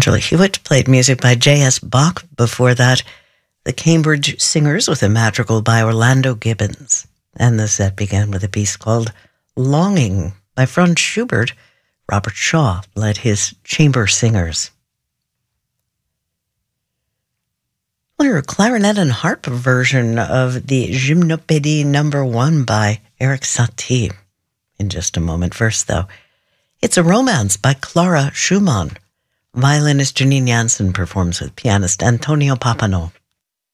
Angela Hewitt played music by J.S. Bach. Before that, the Cambridge Singers with a Madrigal by Orlando Gibbons. And the set began with a piece called Longing by Franz Schubert. Robert Shaw led his chamber singers. We'll hear a clarinet and harp version of the Gymnopédie No. 1 by Erik Satie in just a moment. First, though, it's a Romance by Clara Schumann. Violinist Janine Jansen performs with pianist Antonio Pappano.